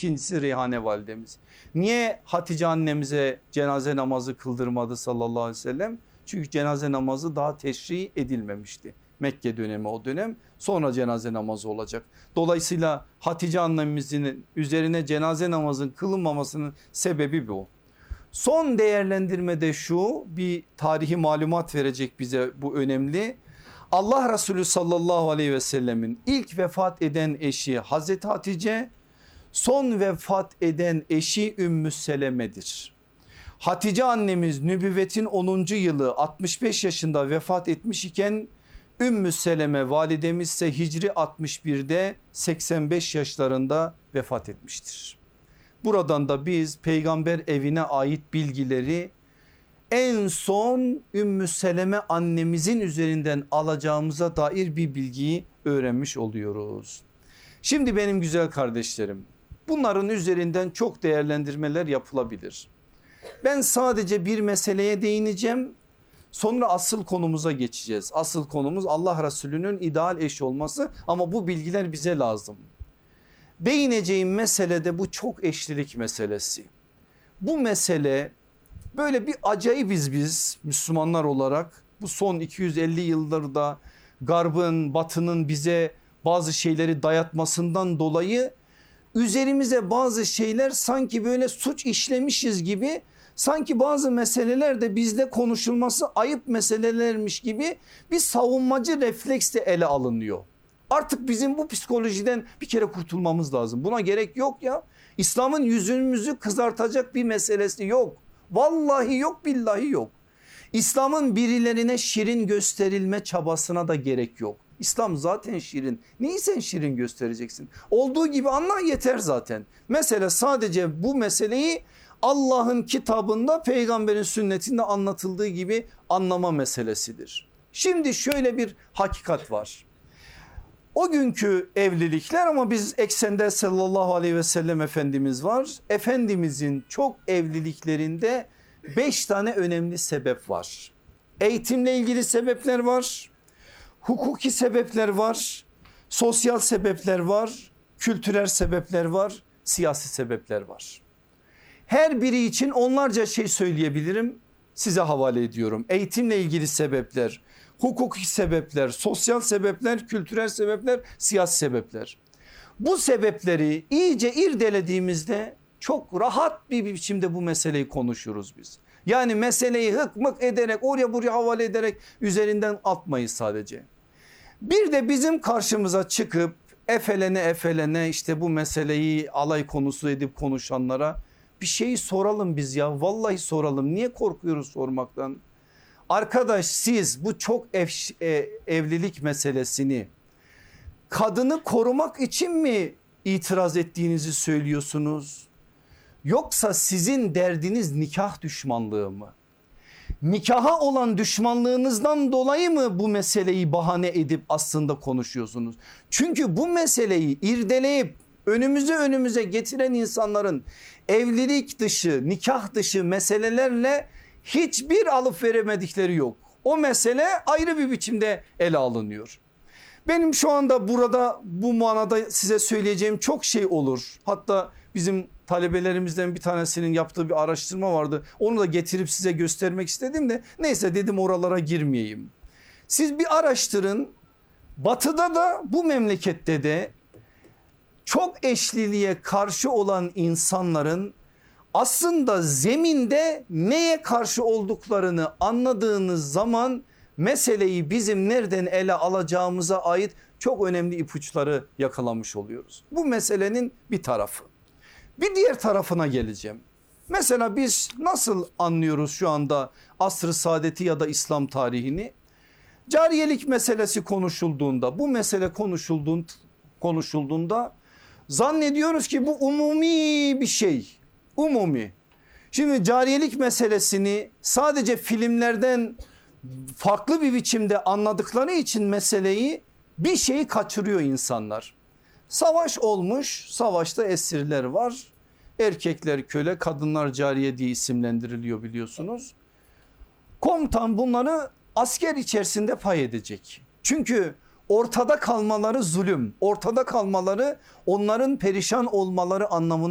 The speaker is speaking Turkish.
ikincisi Reyhane validemiz. Niye Hatice annemize cenaze namazı kıldırmadı sallallahu aleyhi ve sellem? Çünkü cenaze namazı daha teşri edilmemişti. Mekke dönemi o dönem, sonra cenaze namazı olacak. Dolayısıyla Hatice annemizin üzerine cenaze namazının kılınmamasının sebebi bu. Son değerlendirmede şu, bir tarihi malumat verecek bize, bu önemli. Allah Resulü sallallahu aleyhi ve sellemin ilk vefat eden eşi Hazreti Hatice, son vefat eden eşi Ümmü Seleme'dir. Hatice annemiz nübüvvetin 10. yılı 65 yaşında vefat etmiş iken Ümmü Seleme validemiz ise Hicri 61'de 85 yaşlarında vefat etmiştir. Buradan da biz peygamber evine ait bilgileri en son Ümmü Seleme annemizin üzerinden alacağımıza dair bir bilgiyi öğrenmiş oluyoruz. Şimdi benim güzel kardeşlerim, bunların üzerinden çok değerlendirmeler yapılabilir. Ben sadece bir meseleye değineceğim. Sonra asıl konumuza geçeceğiz. Asıl konumuz Allah Resulü'nün ideal eşi olması, ama bu bilgiler bize lazım. Değineceğim mesele de bu çok eşlilik meselesi. Bu mesele böyle bir acayibiz biz Müslümanlar olarak. Bu son 250 yıllarda Garb'ın, Batı'nın bize bazı şeyleri dayatmasından dolayı üzerimize bazı şeyler sanki böyle suç işlemişiz gibi, sanki bazı meseleler de bizde konuşulması ayıp meselelermiş gibi bir savunmacı refleksle ele alınıyor. Artık bizim bu psikolojiden bir kere kurtulmamız lazım. Buna gerek yok ya. İslam'ın yüzümüzü kızartacak bir meselesi yok. Vallahi yok, billahi yok. İslam'ın birilerine şirin gösterilme çabasına da gerek yok. İslam zaten şirin. Neyi sen şirin göstereceksin? Olduğu gibi anla yeter zaten. Mesele sadece bu meseleyi Allah'ın kitabında, peygamberin sünnetinde anlatıldığı gibi anlama meselesidir. Şimdi şöyle bir hakikat var. O günkü evlilikler, ama biz eksende sallallahu aleyhi ve sellem Efendimiz var. Efendimizin çok evliliklerinde 5 tane önemli sebep var. Eğitimle ilgili sebepler var. Hukuki sebepler var. Sosyal sebepler var. Kültürel sebepler var. Siyasi sebepler var. Her biri için onlarca şey söyleyebilirim. Size havale ediyorum. Eğitimle ilgili sebepler, hukuki sebepler, sosyal sebepler, kültürel sebepler, siyasi sebepler. Bu sebepleri iyice irdelediğimizde çok rahat bir biçimde bu meseleyi konuşuruz biz. Yani meseleyi hık mık ederek, oraya buraya havale ederek üzerinden atmayız sadece. Bir de bizim karşımıza çıkıp efelene işte bu meseleyi alay konusu edip konuşanlara bir şeyi soralım biz ya. Vallahi soralım. Niye korkuyoruz sormaktan? Arkadaş, siz bu çok evlilik meselesini kadını korumak için mi itiraz ettiğinizi söylüyorsunuz? Yoksa sizin derdiniz nikah düşmanlığı mı? Nikaha olan düşmanlığınızdan dolayı mı bu meseleyi bahane edip aslında konuşuyorsunuz? Çünkü bu meseleyi irdeleyip önümüze getiren insanların evlilik dışı, nikah dışı meselelerle hiçbir alıp veremedikleri yok. O mesele ayrı bir biçimde ele alınıyor. Benim şu anda burada bu manada size söyleyeceğim çok şey olur. Hatta bizim talebelerimizden bir tanesinin yaptığı bir araştırma vardı. Onu da getirip size göstermek istedim de neyse dedim oralara girmeyeyim. Siz bir araştırın. Batı'da da bu memlekette de çok eşliliğe karşı olan insanların aslında zeminde neye karşı olduklarını anladığınız zaman meseleyi bizim nereden ele alacağımıza ait çok önemli ipuçları yakalamış oluyoruz. Bu meselenin bir tarafı. Bir diğer tarafına geleceğim. Mesela biz nasıl anlıyoruz şu anda asr-ı saadeti ya da İslam tarihini? Cariyelik meselesi konuşulduğunda, bu mesele konuşulduğunda zannediyoruz ki bu umumi bir şey. Umumi. Şimdi cariyelik meselesini sadece filmlerden farklı bir biçimde anladıkları için meseleyi bir şeyi kaçırıyor insanlar. Savaş olmuş, savaşta esirler var. Erkekler köle, kadınlar cariye diye isimlendiriliyor biliyorsunuz. Komutan bunları asker içerisinde pay edecek. Çünkü ortada kalmaları zulüm, ortada kalmaları onların perişan olmaları anlamına